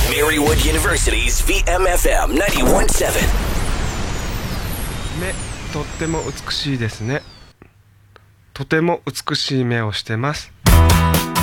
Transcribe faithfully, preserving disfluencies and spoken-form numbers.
Marywood University's ブイエムエフエム きゅうじゅういちてんなな目、とっても美しいですね。とても美しい目をしてます。